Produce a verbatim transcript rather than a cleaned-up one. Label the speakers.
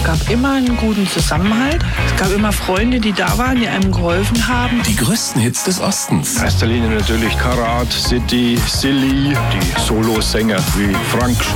Speaker 1: gab immer einen guten Zusammenhalt. Es gab immer Freunde, die da waren, die einem geholfen haben.
Speaker 2: Die größten Hits des Ostens.
Speaker 3: In erster Linie natürlich Karat, City, Silly, die Solosänger wie Frank